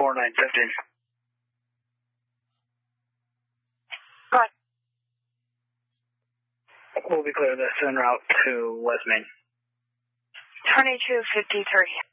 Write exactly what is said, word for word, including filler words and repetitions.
four nine fifteen. Go ahead. We'll be clear this en route to West Main. twenty-two fifty-three.